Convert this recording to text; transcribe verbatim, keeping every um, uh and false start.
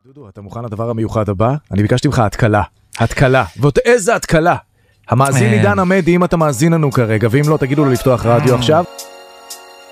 דודו, אתה מוכן לדבר המיוחד הבא? אני ביקשתי ממך התקלה. התקלה. ועוד איזה התקלה? המאזין עידן עמדי, אם אתה מאזין לנו כרגע, ואם לא, תגידו לו לפתוח רדיו עכשיו.